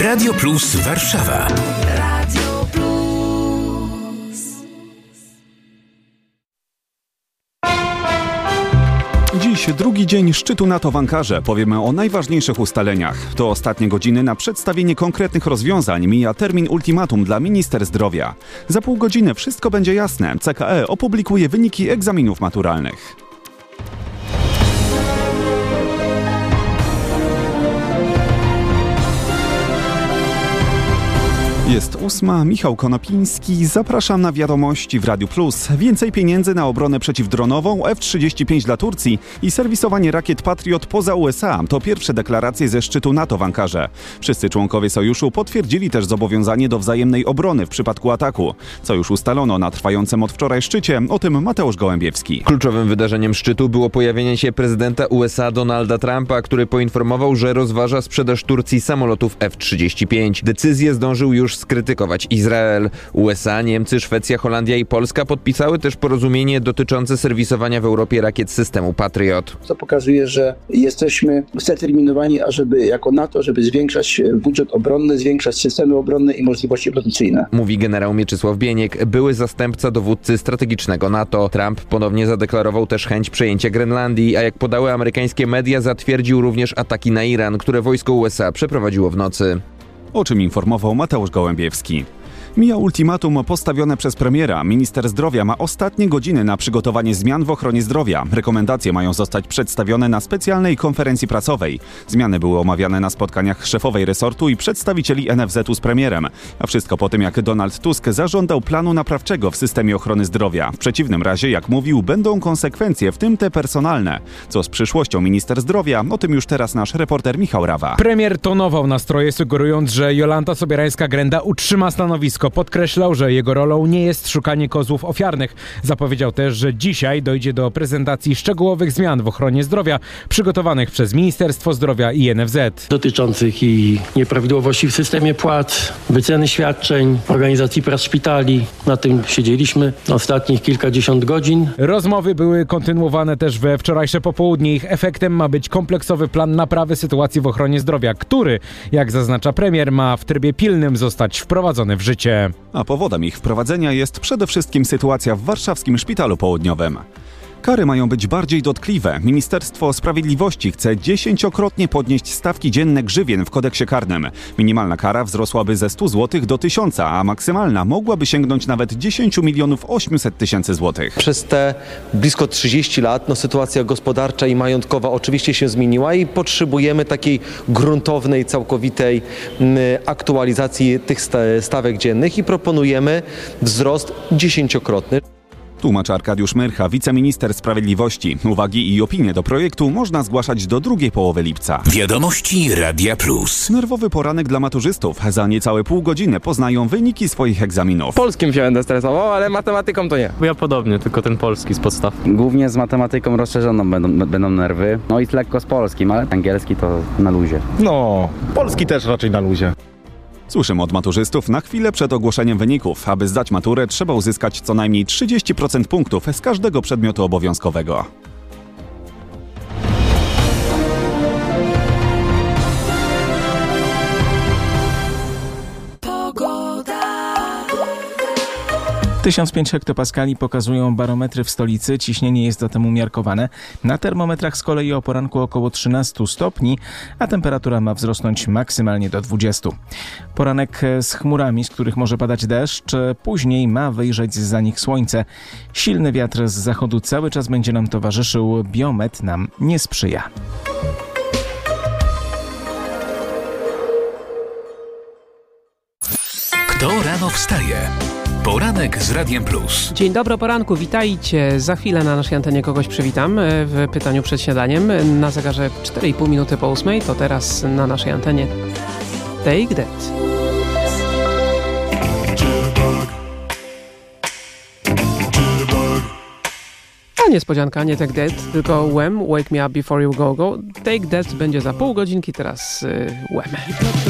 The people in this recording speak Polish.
Radio Plus Warszawa. Radio Plus. Dziś drugi dzień szczytu NATO w Ankarze. Powiemy o najważniejszych ustaleniach. To ostatnie godziny na przedstawienie konkretnych rozwiązań. Mija termin ultimatum dla minister zdrowia. Za pół godziny wszystko będzie jasne. CKE opublikuje wyniki egzaminów maturalnych. Jest 8, Michał Konopiński. Zapraszam na wiadomości w Radiu Plus. Więcej pieniędzy na obronę przeciwdronową, F-35 dla Turcji i serwisowanie rakiet Patriot poza USA. To pierwsze deklaracje ze szczytu NATO w Ankarze. Wszyscy członkowie sojuszu potwierdzili też zobowiązanie do wzajemnej obrony w przypadku ataku. Co już ustalono na trwającym od wczoraj szczycie, o tym Mateusz Gołębiewski. Kluczowym wydarzeniem szczytu było pojawienie się prezydenta USA Donalda Trumpa, który poinformował, że rozważa sprzedaż Turcji samolotów F-35. Decyzję zdążył już skrytykować Izrael. USA, Niemcy, Szwecja, Holandia i Polska podpisały też porozumienie dotyczące serwisowania w Europie rakiet systemu Patriot. To pokazuje, że jesteśmy zdeterminowani, ażeby jako NATO, żeby zwiększać budżet obronny, zwiększać systemy obronne i możliwości produkcyjne. Mówi generał Mieczysław Bieniek, były zastępca dowódcy strategicznego NATO. Trump ponownie zadeklarował też chęć przejęcia Grenlandii, a jak podały amerykańskie media, zatwierdził również ataki na Iran, które wojsko USA przeprowadziło w nocy. O czym informował Mateusz Gołębiewski. Mija ultimatum postawione przez premiera. Minister zdrowia ma ostatnie godziny na przygotowanie zmian w ochronie zdrowia. Rekomendacje mają zostać przedstawione na specjalnej konferencji prasowej. Zmiany były omawiane na spotkaniach szefowej resortu i przedstawicieli NFZ-u z premierem. A wszystko po tym, jak Donald Tusk zażądał planu naprawczego w systemie ochrony zdrowia. W przeciwnym razie, jak mówił, będą konsekwencje, w tym te personalne. Co z przyszłością minister zdrowia? O tym już teraz nasz reporter Michał Rawa. Premier tonował nastroje, sugerując, że Jolanta Sobierańska-Grenda utrzyma stanowisko. Podkreślał, że jego rolą nie jest szukanie kozłów ofiarnych. Zapowiedział też, że dzisiaj dojdzie do prezentacji szczegółowych zmian w ochronie zdrowia przygotowanych przez Ministerstwo Zdrowia i NFZ. Dotyczących i nieprawidłowości w systemie płac, wyceny świadczeń, organizacji prac szpitali. Na tym siedzieliśmy ostatnich kilkadziesiąt godzin. Rozmowy były kontynuowane też we wczorajsze popołudnie. Ich efektem ma być kompleksowy plan naprawy sytuacji w ochronie zdrowia, który, jak zaznacza premier, ma w trybie pilnym zostać wprowadzony w życie. A powodem ich wprowadzenia jest przede wszystkim sytuacja w warszawskim szpitalu południowym. Kary mają być bardziej dotkliwe. Ministerstwo Sprawiedliwości chce 10-krotnie podnieść stawki dzienne grzywien w kodeksie karnym. Minimalna kara wzrosłaby ze 100 zł do 1000, a maksymalna mogłaby sięgnąć nawet 10 800 000 złotych. Przez te blisko 30 lat sytuacja gospodarcza i majątkowa oczywiście się zmieniła i potrzebujemy takiej gruntownej, całkowitej aktualizacji tych stawek dziennych i proponujemy wzrost 10-krotny. Tłumaczy Arkadiusz Myrcha, wiceminister sprawiedliwości. Uwagi i opinie do projektu można zgłaszać do drugiej połowy lipca. Wiadomości Radia Plus. Nerwowy poranek dla maturzystów. Za niecałe pół godziny poznają wyniki swoich egzaminów. Polskim się będę stresował, ale matematyką to nie. Ja podobnie, tylko ten polski z podstaw. Głównie z matematyką rozszerzoną będą nerwy. No i lekko z polskim, ale angielski to na luzie. No, polski też raczej na luzie. Słyszymy od maturzystów na chwilę przed ogłoszeniem wyników. Aby zdać maturę, trzeba uzyskać co najmniej 30% punktów z każdego przedmiotu obowiązkowego. Pogoda. 1005 hektopaskali pokazują barometry w stolicy, ciśnienie jest zatem umiarkowane. Na termometrach z kolei o poranku około 13 stopni, a temperatura ma wzrosnąć maksymalnie do 20. Poranek z chmurami, z których może padać deszcz, później ma wyjrzeć zza nich słońce. Silny wiatr z zachodu cały czas będzie nam towarzyszył, biometr nam nie sprzyja. Kto rano wstaje? Poranek z Radiem Plus. Dzień dobry, o poranku, witajcie. Za chwilę na naszej antenie kogoś przywitam w pytaniu przed śniadaniem. Na zegarze 4,5 minuty po 8, to teraz na naszej antenie Take That. A niespodzianka, nie Take That, tylko Wham, Wake Me Up Before You Go Go. Take That będzie za pół godzinki, teraz Wham.